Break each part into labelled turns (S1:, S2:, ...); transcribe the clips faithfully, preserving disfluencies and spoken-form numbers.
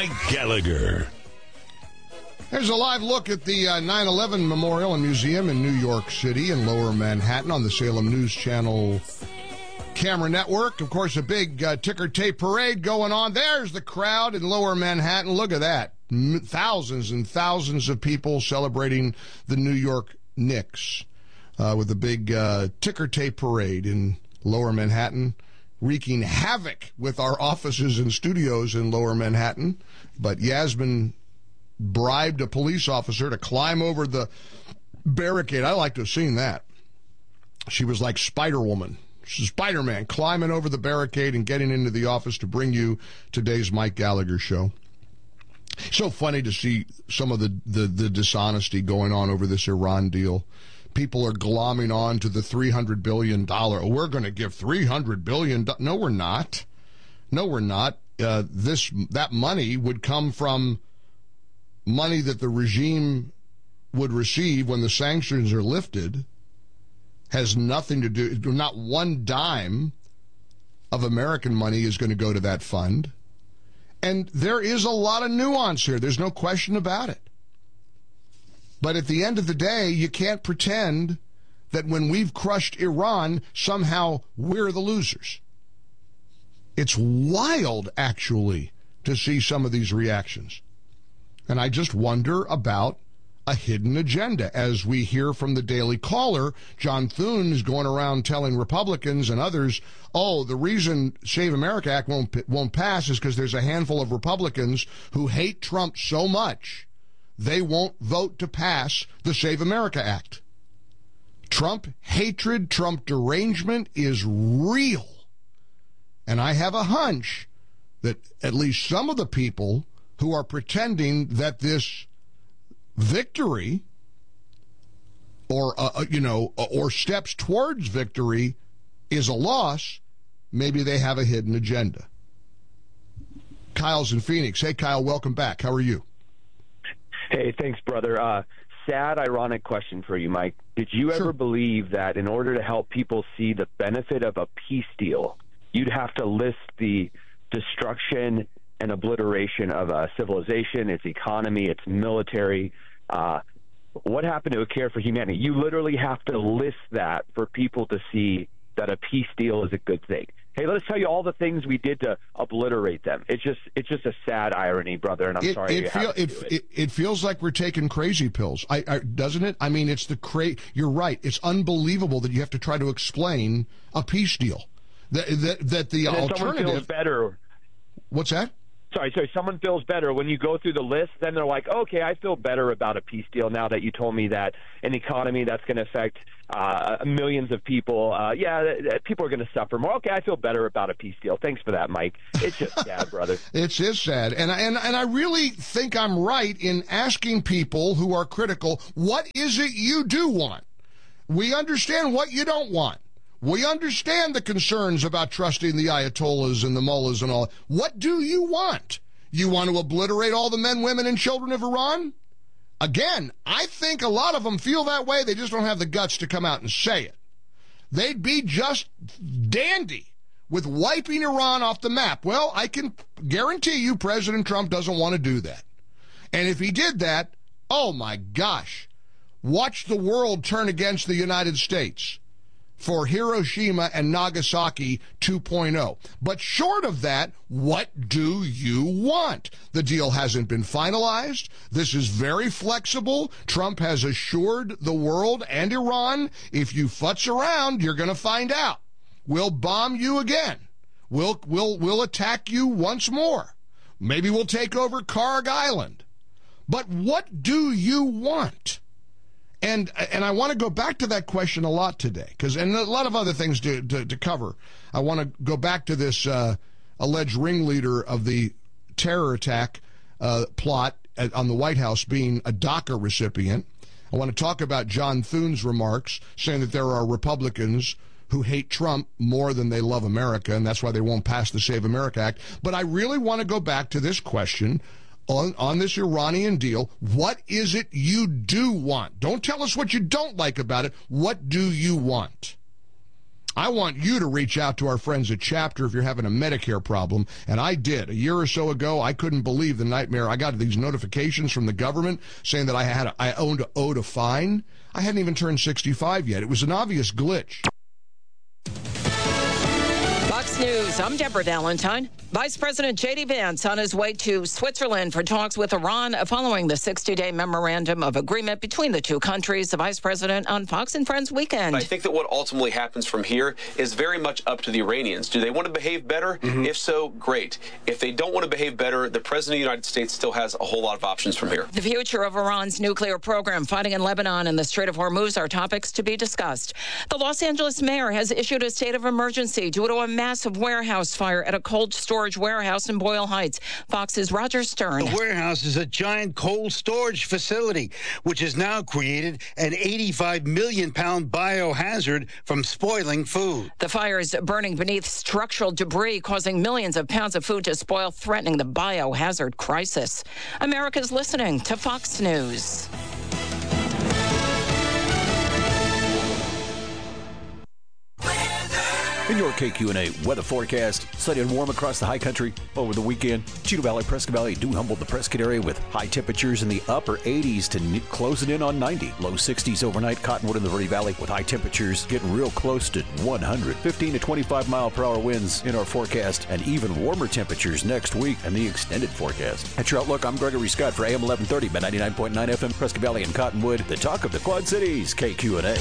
S1: Mike Gallagher.
S2: There's a live look at the uh, nine eleven Memorial and Museum in New York City and Lower Manhattan on the Salem News Channel camera network. Of course, a big uh, ticker tape parade going on. There's the crowd in Lower Manhattan. Look at that. M- thousands and thousands of people celebrating the New York Knicks uh, with a big uh, ticker tape parade in Lower Manhattan, wreaking havoc with our offices and studios in Lower Manhattan. But Yasmin bribed a police officer to climb over the barricade. I like to have seen that. She was like Spider-Woman. Spider-Man climbing over the barricade and getting into the office to bring you today's Mike Gallagher show. So funny to see some of the, the, the dishonesty going on over this Iran deal. People are glomming on to the three hundred billion dollars. Oh, we're going to give three hundred billion dollars. No, we're not. No, we're not. Uh, this that money would come from money that the regime would receive when the sanctions are lifted. Has nothing to do, not one dime of American money is going to go to that fund. And there is a lot of nuance here. There's no question about it. But at the end of the day, you can't pretend that when we've crushed Iran, somehow we're the losers. It's wild, actually, to see some of these reactions. And I just wonder about a hidden agenda. As we hear from the Daily Caller, John Thune is going around telling Republicans and others, oh, the reason Save America Act won't won't pass is because there's a handful of Republicans who hate Trump so much they won't vote to pass the Save America Act. Trump hatred, Trump derangement is real. And I have a hunch that at least some of the people who are pretending that this victory or, uh, you know, or steps towards victory is a loss, maybe they have a hidden agenda. Kyle's in Phoenix. Hey, Kyle, welcome back. How are you?
S3: Hey, thanks, brother. Uh, sad, ironic question for you, Mike. Did you
S2: Sure.
S3: ever believe that in order to help people see the benefit of a peace deal, you'd have to list the destruction and obliteration of a civilization, its economy, its military? Uh, what happened to a care for humanity? You literally have to list that for people to see that a peace deal is a good thing. Hey, let us tell you all the things we did to obliterate them. It's just it's just a sad irony, brother, and I'm
S2: it,
S3: sorry
S2: it,
S3: you
S2: feel,
S3: have to
S2: it,
S3: do it.
S2: it. It feels like we're taking crazy pills, I, I, doesn't it? I mean, it's the cra- You're right. It's unbelievable that you have to try to explain a peace deal. That, that, that the
S3: and then someone
S2: alternative...
S3: feels better.
S2: What's that?
S3: Sorry, sorry. Someone feels better when you go through the list. Then they're like, okay, I feel better about a peace deal now that you told me that an economy that's going to affect uh, millions of people. Uh, yeah, people are going to suffer more. Okay, I feel better about a peace deal. Thanks for that, Mike. It's just sad, brother.
S2: It is sad. And, and, and I really think I'm right in asking people who are critical, what is it you do want? We understand what you don't want. We understand the concerns about trusting the Ayatollahs and the mullahs and all. What do you want? You want to obliterate all the men, women, and children of Iran? Again, I think a lot of them feel that way. They just don't have the guts to come out and say it. They'd be just dandy with wiping Iran off the map. Well, I can guarantee you President Trump doesn't want to do that. And if he did that, oh my gosh, watch the world turn against the United States for Hiroshima and Nagasaki two point oh. But short of that, what do you want? The deal hasn't been finalized. This is very flexible. Trump has assured the world and Iran, if you futz around, you're going to find out. We'll bomb you again. We'll, we'll, we'll attack you once more. Maybe we'll take over Karg Island. But what do you want? And and I want to go back to that question a lot today, because and a lot of other things to, to, to cover. I want to go back to this uh, alleged ringleader of the terror attack uh, plot at, on the White House being a DACA recipient. I want to talk about John Thune's remarks saying that there are Republicans who hate Trump more than they love America, and that's why they won't pass the Save America Act. But I really want to go back to this question. On, on this Iranian deal, what is it you do want? Don't tell us what you don't like about it. What do you want? I want you to reach out to our friends at Chapter if you're having a Medicare problem, and I did. A year or so ago, I couldn't believe the nightmare. I got these notifications from the government saying that I had a, I owned owed a fine. I hadn't even turned sixty-five yet. It was an obvious glitch.
S1: Fox News, I'm Deborah Valentine. Vice President J D. Vance on his way to Switzerland for talks with Iran following the sixty-day memorandum of agreement between the two countries. The Vice President on Fox and Friends Weekend.
S4: I think that what ultimately happens from here is very much up to the Iranians. Do they want to behave better? Mm-hmm. If so, great. If they don't want to behave better, the President of the United States still has a whole lot of options from here.
S1: The future of Iran's nuclear program, fighting in Lebanon, and the Strait of Hormuz are topics to be discussed. The Los Angeles mayor has issued a state of emergency due to a massive warehouse fire at a cold storage warehouse in Boyle Heights. Fox's Roger Stern.
S5: The warehouse is a giant cold storage facility, which has now created an eighty-five million pound biohazard from spoiling food.
S1: The fire is burning beneath structural debris, causing millions of pounds of food to spoil, threatening the biohazard crisis. America's listening to Fox News.
S6: In your K Q and A weather forecast, sunny and warm across the high country over the weekend. Chino Valley, Prescott Valley, do humble the Prescott area with high temperatures in the upper eighties to n- closing in on ninety. Low sixties overnight. Cottonwood in the Verde Valley with high temperatures getting real close to one hundred. fifteen to twenty-five mile per hour winds in our forecast, and even warmer temperatures next week in the extended forecast. At your outlook, I'm Gregory Scott for A M eleven thirty by ninety-nine point nine F M, Prescott Valley and Cottonwood, the talk of the Quad Cities, K Q and A.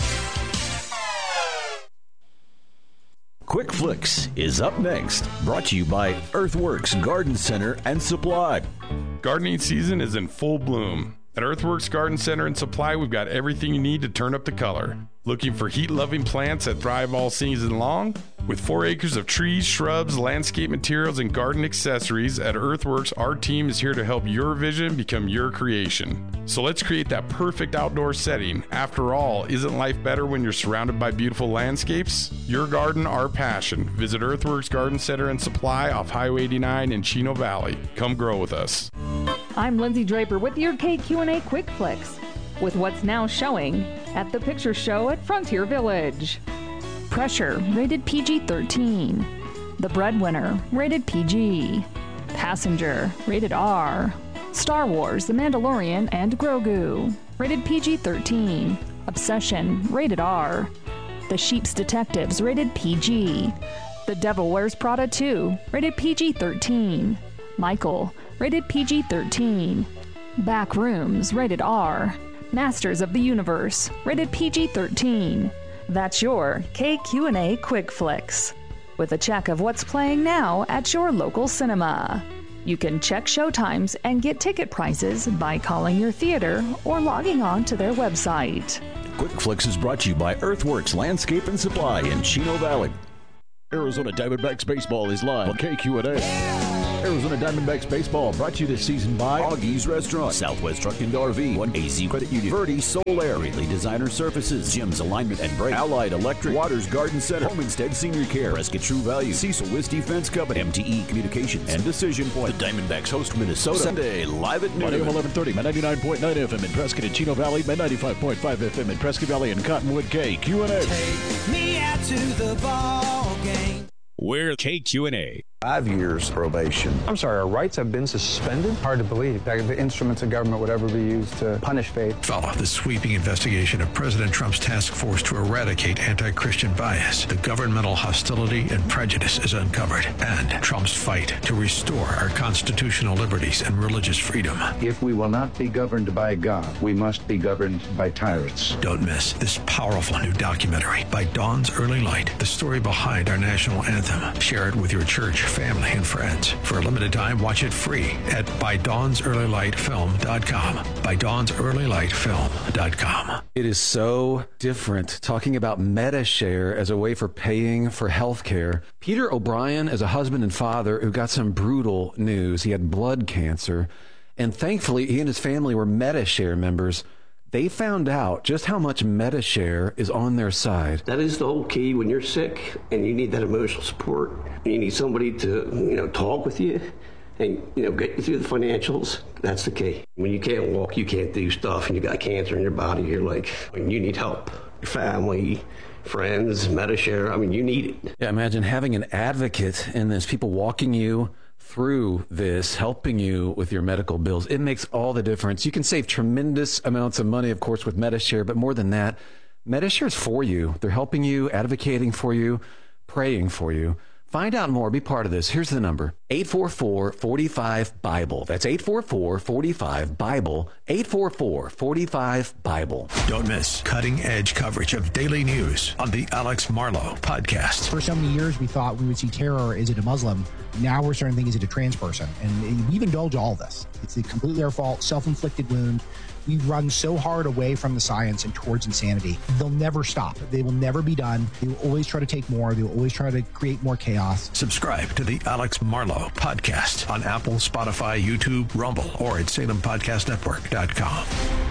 S6: Quick Flicks is up next, brought to you by Earthworks Garden Center and Supply.
S7: Gardening season is in full bloom. At Earthworks Garden Center and Supply, we've got everything you need to turn up the color. Looking for heat-loving plants that thrive all season long? With four acres of trees, shrubs, landscape materials, and garden accessories, at Earthworks, our team is here to help your vision become your creation. So let's create that perfect outdoor setting. After all, isn't life better when you're surrounded by beautiful landscapes? Your garden, our passion. Visit Earthworks Garden Center and Supply off Highway eighty-nine in Chino Valley. Come grow with us.
S8: I'm Lindsay Draper with your K Q and A Quick Flicks, with what's now showing at the Picture Show at Frontier Village. Pressure, rated P G thirteen. The Breadwinner, rated P G. Passenger, rated R. Star Wars, The Mandalorian and Grogu, rated P G thirteen. Obsession, rated R. The Sheep's Detectives, rated P G. The Devil Wears Prada two, rated P G thirteen. Michael, rated P G thirteen. Back Rooms, rated R. Masters of the Universe, rated P G thirteen. That's your K Q and A Quick Flicks, with a check of what's playing now at your local cinema. You can check showtimes and get ticket prices by calling your theater or logging on to their website.
S6: Quick Flicks is brought to you by Earthworks Landscape and Supply in Chino Valley. Arizona Diamondbacks Baseball is live on K Q and A. Arizona Diamondbacks Baseball brought to you this season by Augie's Restaurant, Southwest Truck and R V, one A Z Credit Union, Verde Solar, Ridley Designer Surfaces, Jim's Alignment and Brake, Allied Electric, Waters Garden Center, Homestead Senior Care, Prescott True Value, Cecil Wiss Defense Company, M T E Communications, and Decision Point. The Diamondbacks host Minnesota Sunday live at noon. On A M eleven thirty, ninety-nine point nine F M in Prescott and Chino Valley, ninety-five point five F M in Prescott Valley and Cottonwood. K Q and A.
S9: Take me out to the ball game.
S10: We're K Q and A.
S11: Five years probation.
S12: I'm sorry, our rights have been suspended? Hard to believe that the instruments of government would ever be used to punish faith.
S13: Follow the sweeping investigation of President Trump's task force to eradicate anti-Christian bias. The governmental hostility and prejudice is uncovered, and Trump's fight to restore our constitutional liberties and religious freedom.
S11: If we will not be governed by God, we must be governed by tyrants.
S13: Don't miss this powerful new documentary by Dawn's Early Light, the story behind our national anthem. Share it with your church, family, and friends. For a limited time, watch it free at by dawns early light film dot com. by dawns early light film dot com.
S14: It is so different talking about MediShare as a way for paying for health care. Peter O'Brien is a husband and father who got some brutal news. He had blood cancer, and thankfully he and his family were MediShare members. They found out just how much MediShare is on their side.
S15: That is the whole key when you're sick and you need that emotional support. You need somebody to, you know, talk with you and, you know, get you through the financials. That's the key. When you can't walk, you can't do stuff, and you got cancer in your body, you're like, you need help. Your family, friends, Medi-Share. I mean, you need it.
S14: Yeah, imagine having an advocate in this, people walking you through this, helping you with your medical bills. It makes all the difference. You can save tremendous amounts of money, of course, with Medi-Share, but more than that, Medi-Share is for you. They're helping you, advocating for you, praying for you. Find out more. Be part of this. Here's the number. eight four four, four five, BIBLE. That's eight four four, four five, BIBLE. eight four four, four five, BIBLE.
S13: Don't miss cutting-edge coverage of daily news on the Alex Marlow Podcast.
S16: For so many years, we thought we would see terror. Is it a Muslim? Now we're starting to think, is it a trans person? And we've indulged all this. It's completely their fault, self-inflicted wound. We've run so hard away from the science and towards insanity. They'll never stop. They will never be done. They will always try to take more. They will always try to create more chaos.
S13: Subscribe to the Alex Marlow Podcast on Apple, Spotify, YouTube, Rumble, or at Salem Podcast Network dot com.